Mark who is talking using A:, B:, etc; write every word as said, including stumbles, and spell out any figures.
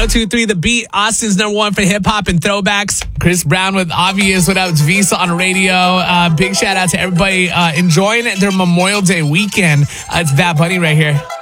A: oh two three The Beat, Austin's number one for hip hop and throwbacks. Chris Brown with Obvious without Visa on radio. Uh, big shout out to everybody uh, enjoying their Memorial Day weekend. Uh, it's Bad Bunny right here.